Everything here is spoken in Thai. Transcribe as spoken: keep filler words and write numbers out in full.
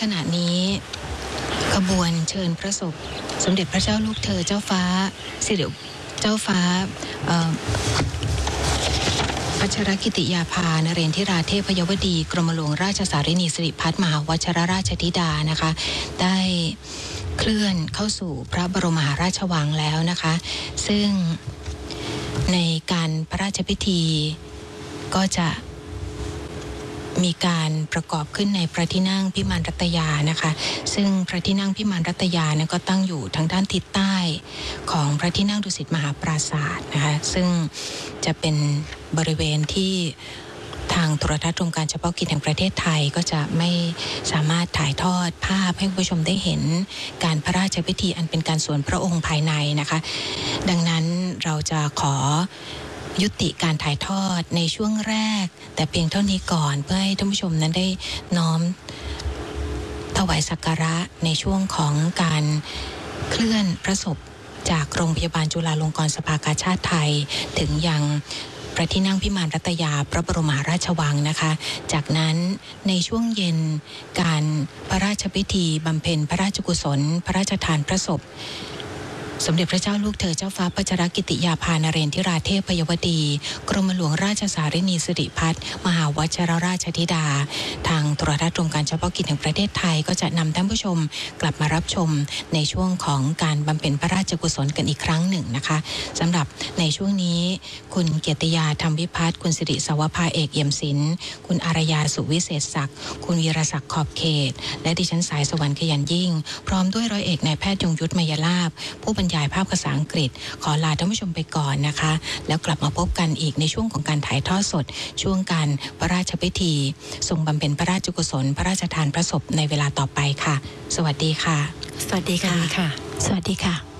ขณะนี้ขบวนเชิญพระศพสมเด็จพระเจ้าลูกเธอเจ้าฟ้าสิริเจ้าฟ้าพัชรกิติยาภานเรนทิราเทพยวดีกรมหลวงราชสารินีสิริพัฒน์มหาวชิรราชธิดานะคะได้เคลื่อนเข้าสู่พระบรมมหาราชวังแล้วนะคะซึ่งในการพระราชพิธีก็จะมีการประกอบขึ้นในพระที่นั่งพิมานรัตยานะคะซึ่งพระที่นั่งพิมานรัตยาเนี่ยก็ตั้งอยู่ทางด้านทิศใต้ของพระที่นั่งดุสิตมหาปราสาทนะคะซึ่งจะเป็นบริเวณที่ทางโทรทัศน์รวมการเฉพาะกิจแห่งประเทศไทยก็จะไม่สามารถถ่ายทอดภาพให้ผู้ชมได้เห็นการพระราชพิธีอันเป็นการส่วนพระองค์ภายในนะคะดังนั้นเราจะขอยุติการถ่ายทอดในช่วงแรกแต่เพียงเท่านี้ก่อนเพื่อให้ท่านผู้ชมนั้นได้น้อมถวายสักการะในช่วงของการเคลื่อนพระศพจากโรงพยาบาลจุฬาลงกรณ์สภากาชาดไทยถึงยังพระที่นั่งพิมานรัตยาพระบรมมหาราชวังนะคะจากนั้นในช่วงเย็นการพระราชพิธีบำเพ็ญพระราชกุศลพระราชทานพระศพสมเด็จพระเจ้าลูกเธอเจ้าฟ้าพัชรกิติยาภานเรนทิราเทพยวดีกรมหลวงราชสารินีสิริพัฒน์มหาวชิรราชธิดาทางโทรทัศน์รวมการเฉพาะกิจแห่งประเทศไทยก็จะนำท่านผู้ชมกลับมารับชมในช่วงของการบำเพ็ญพระราชกุศลกันอีกครั้งหนึ่งนะคะสำหรับในช่วงนี้คุณเกียรติยาธรรมวิพัฒน์คุณสิริสวภาเอกเอี่ยมศิลป์คุณอารยาสุวิเศษศักดิ์คุณวีรศักดิ์ขอบเขตและดิฉันสายสวรรค์ขยันยิ่งพร้อมด้วยร้อยเอกนายแพทย์ยงยุทธมยลาภผู้บรรยายภาพภาษาอังกฤษขอลาท่านผู้ชมไปก่อนนะคะแล้วกลับมาพบกันอีกในช่วงของการถ่ายทอดสดช่วงการพระราชพิธีทรงบำเพ็ญพระราชกุศลพระราชทานพระศพในเวลาต่อไปค่ะสวัสดีค่ะสวัสดีค่ะสวัสดีค่ะ